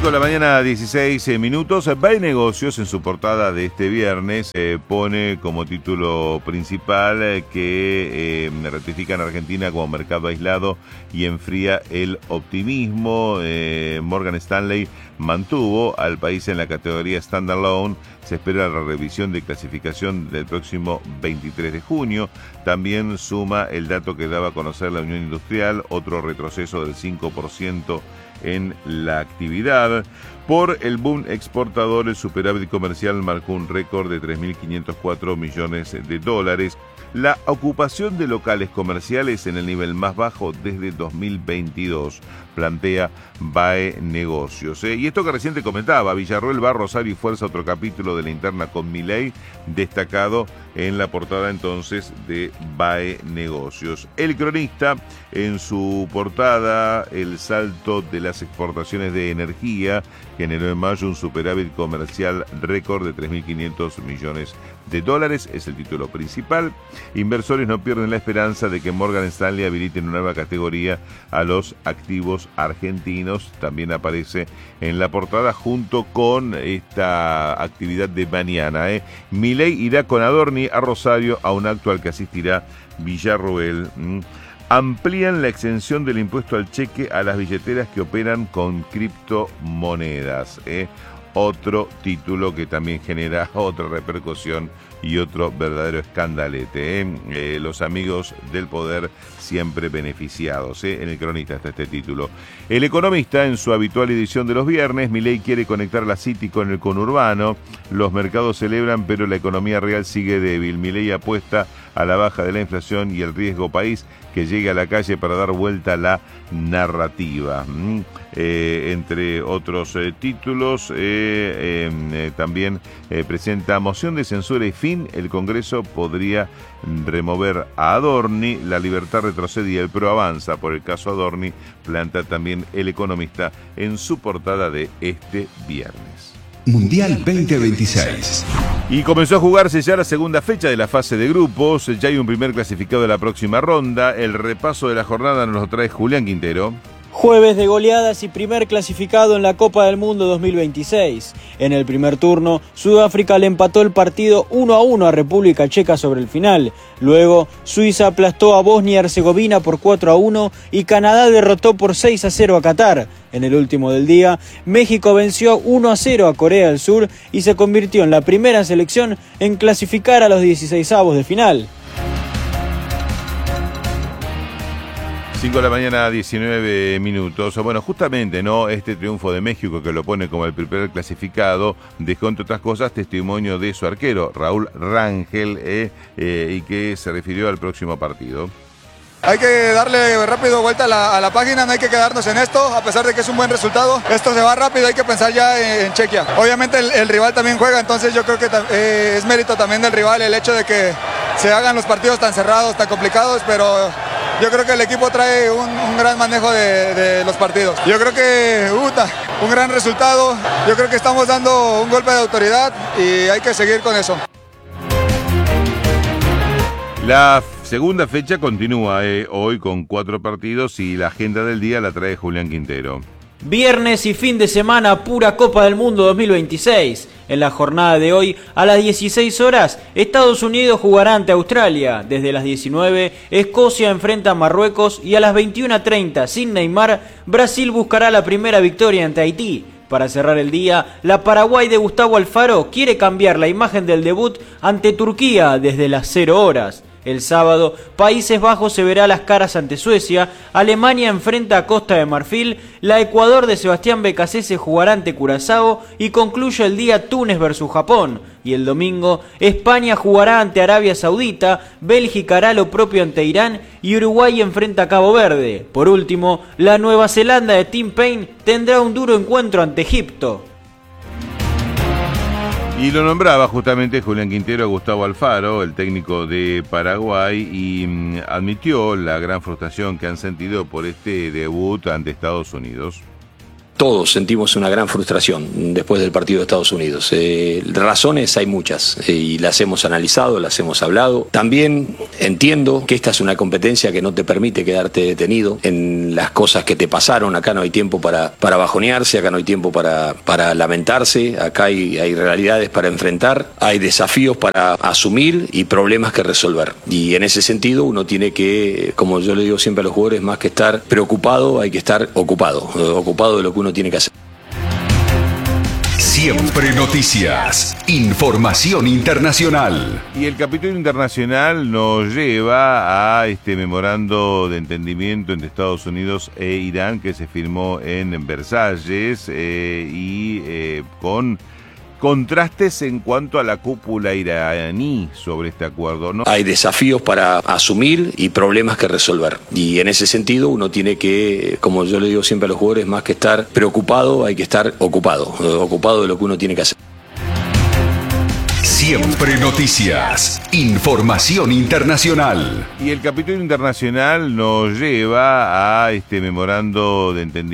5 de la mañana, 16 minutos. BAE Negocios, en su portada de este viernes, pone como título principal que ratifican a Argentina como mercado aislado y enfría el optimismo. Morgan Stanley mantuvo al país en la categoría Standalone. Se espera la revisión de clasificación del próximo 23 de junio. También suma el dato que daba a conocer la Unión Industrial, otro retroceso del 5% en la actividad. Por el boom exportador, el superávit comercial marcó un récord de 3.504 millones de dólares. La ocupación de locales comerciales en el nivel más bajo desde 2022, plantea BAE Negocios. Y esto que recién te comentaba, Villarroel va a Rosario y fuerza otro capítulo de la interna con Milei, destacado en la portada entonces de BAE Negocios. El Cronista, en su portada, el salto de las exportaciones de energía generó en mayo un superávit comercial récord de 3.500 millones de dólares, es el título principal. Inversores no pierden la esperanza de que Morgan Stanley habilite una nueva categoría a los activos argentinos. También aparece en la portada junto con esta actividad de mañana. Milei irá con Adorni a Rosario a un acto al que asistirá Villarroel. Amplían la exención del impuesto al cheque a las billeteras que operan con criptomonedas. Otro título que también genera otra repercusión y otro verdadero escandalete. Los amigos del poder siempre beneficiados. En el Cronista está este título. El Economista, en su habitual edición de los viernes, Milei quiere conectar la City con el conurbano. Los mercados celebran, pero la economía real sigue débil. Milei apuesta a la baja de la inflación y el riesgo país que llegue a la calle para dar vuelta a la narrativa. Entre otros títulos, también presenta moción de censura y fin. El Congreso podría remover a Adorni. La libertad retrocede y el PRO avanza. Por el caso Adorni, plantea también El Economista en su portada de este viernes. Mundial 2026. Y comenzó a jugarse ya la segunda fecha de la fase de grupos. Ya hay un primer clasificado de la próxima ronda. El repaso de la jornada nos lo trae Julián Quintero. Jueves de goleadas y primer clasificado en la Copa del Mundo 2026. En el primer turno, Sudáfrica le empató el partido 1-1 a República Checa sobre el final. Luego, Suiza aplastó a Bosnia y Herzegovina por 4-1 y Canadá derrotó por 6-0 a Qatar. En el último del día, México venció 1-0 a Corea del Sur y se convirtió en la primera selección en clasificar a los 16avos de final. 5 de la mañana, 19 minutos. Bueno, justamente, ¿no? Este triunfo de México, que lo pone como el primer clasificado, dejó, entre otras cosas, testimonio de su arquero, Raúl Rangel, y que se refirió al próximo partido. Hay que darle rápido vuelta a la página, no hay que quedarnos en esto, a pesar de que es un buen resultado. Esto se va rápido, hay que pensar ya en Chequia. Obviamente el rival también juega, entonces yo creo que es mérito también del rival el hecho de que se hagan los partidos tan cerrados, tan complicados, pero yo creo que el equipo trae un gran manejo de los partidos. Yo creo que un gran resultado, yo creo que estamos dando un golpe de autoridad y hay que seguir con eso. La segunda fecha continúa hoy con 4 partidos y la agenda del día la trae Julián Quintero. Viernes y fin de semana, pura Copa del Mundo 2026. En la jornada de hoy, a las 16 horas, Estados Unidos jugará ante Australia. Desde las 19, Escocia enfrenta a Marruecos y a las 21:30, sin Neymar, Brasil buscará la primera victoria ante Haití. Para cerrar el día, la Paraguay de Gustavo Alfaro quiere cambiar la imagen del debut ante Turquía desde las 0 horas. El sábado, Países Bajos se verá las caras ante Suecia, Alemania enfrenta a Costa de Marfil, la Ecuador de Sebastián Becasese jugará ante Curazao y concluye el día Túnez versus Japón. Y el domingo, España jugará ante Arabia Saudita, Bélgica hará lo propio ante Irán y Uruguay enfrenta a Cabo Verde. Por último, la Nueva Zelanda de Tim Payne tendrá un duro encuentro ante Egipto. Y lo nombraba justamente Julián Quintero a Gustavo Alfaro, el técnico de Paraguay, y admitió la gran frustración que han sentido por este debut ante Estados Unidos. todos sentimos una gran frustración después del partido de Estados Unidos. Razones hay muchas y las hemos analizado, las hemos hablado. También entiendo que esta es una competencia que no te permite quedarte detenido en las cosas que te pasaron. Acá no hay tiempo para bajonearse, acá no hay tiempo para lamentarse, acá hay realidades para enfrentar, hay desafíos para asumir y problemas que resolver. Y en ese sentido uno tiene que, como yo le digo siempre a los jugadores, más que estar preocupado, hay que estar ocupado de lo que uno tiene que hacer. Siempre noticias, información internacional. Y el capítulo internacional nos lleva a este memorando de entendimiento entre Estados Unidos e Irán que se firmó en Versalles con contrastes en cuanto a la cúpula iraní sobre este acuerdo, ¿no? Hay desafíos para asumir y problemas que resolver. Y en ese sentido uno tiene que, como yo le digo siempre a los jugadores, más que estar preocupado, hay que estar ocupado de lo que uno tiene que hacer. Siempre noticias, información internacional. Y el capítulo internacional nos lleva a este memorando de entendimiento